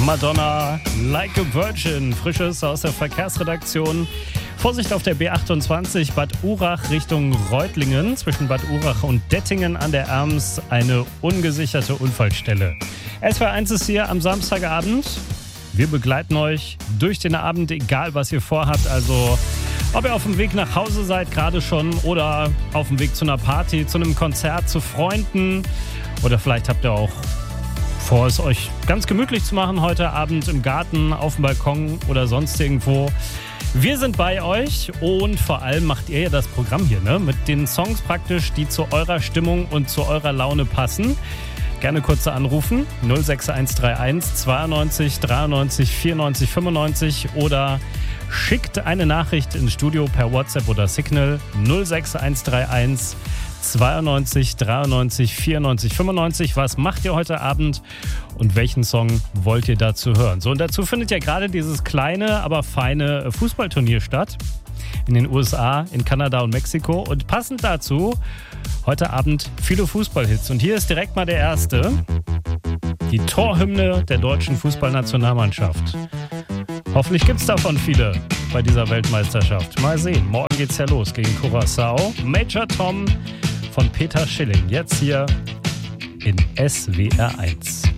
Madonna, Like a Virgin, Frisches aus der Verkehrsredaktion. Vorsicht auf der B28 Bad Urach Richtung Reutlingen. Zwischen Bad Urach und Dettingen an der Erms eine ungesicherte Unfallstelle. SWR1 ist hier am Samstagabend. Wir begleiten euch durch den Abend, egal was ihr vorhabt. Also ob ihr auf dem Weg nach Hause seid gerade schon oder auf dem Weg zu einer Party, zu einem Konzert, zu Freunden. Oder vielleicht habt ihr auch vor, es euch ganz gemütlich zu machen heute Abend im Garten, auf dem Balkon oder sonst irgendwo. Wir sind bei euch und vor allem macht ihr ja das Programm hier, ne? Mit den Songs praktisch, die zu eurer Stimmung und zu eurer Laune passen. Gerne kurz anrufen, 06131 92 93 94 95 oder schickt eine Nachricht ins Studio per WhatsApp oder Signal 06131 92 93 94 95. Was macht ihr heute Abend und welchen Song wollt ihr dazu hören? So, und dazu findet ja gerade dieses kleine, aber feine Fußballturnier statt. In den USA, in Kanada und Mexiko. Und passend dazu heute Abend viele Fußballhits. Und hier ist direkt mal der erste. Die Torhymne der deutschen Fußballnationalmannschaft. Hoffentlich gibt es davon viele bei dieser Weltmeisterschaft. Mal sehen. Morgen geht's ja los gegen Curaçao. Major Tom von Peter Schilling. Jetzt hier in SWR1.